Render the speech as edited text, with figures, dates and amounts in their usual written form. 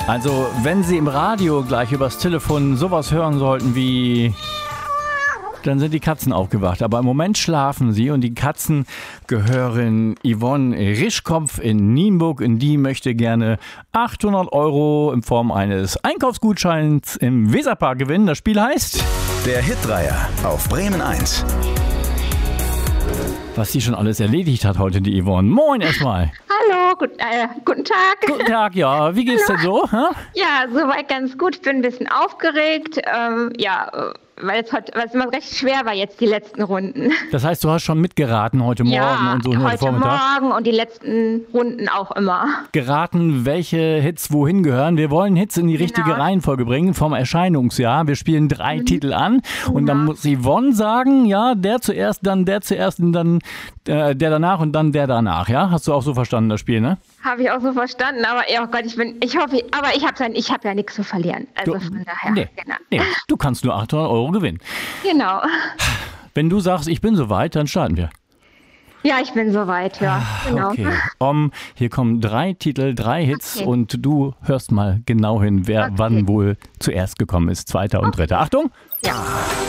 Also, wenn Sie im Radio gleich übers Telefon sowas hören sollten wie... Dann sind die Katzen aufgewacht. Aber im Moment schlafen sie und die Katzen gehören Yvonne Rischkopf in Nienburg. Und die möchte gerne 800 € in Form eines Einkaufsgutscheins im Weserpark gewinnen. Das Spiel heißt... Der Hitdreier auf Bremen 1. Was sie schon alles erledigt hat heute, die Yvonne. Moin erstmal. Hallo, guten Tag. Guten Tag, ja. Wie geht's denn so? Hä? Ja, soweit ganz gut. Ich bin ein bisschen aufgeregt. Weil es immer recht schwer war jetzt die letzten Runden. Das heißt, du hast schon mitgeraten heute Morgen und so heute Vormittag? Morgen und die letzten Runden auch immer. Geraten, welche Hits wohin gehören. Wir wollen Hits in die richtige Reihenfolge bringen vom Erscheinungsjahr. Wir spielen 3 Titel an und dann muss Yvonne sagen, ja, der zuerst und dann der danach und dann der danach. Ja, hast du auch so verstanden, das Spiel, ne? Habe ich auch so verstanden, aber oh Gott, ich habe ja nichts zu verlieren. Also von daher. Nee, du kannst nur 800 € gewinnen. Genau. Wenn du sagst, ich bin soweit, dann starten wir. Ja, ich bin soweit, ja. Genau. Okay. Hier kommen 3 Titel, 3 Hits und du hörst mal genau hin, wer wann wohl zuerst gekommen ist. Zweiter und dritter. Achtung! Ja.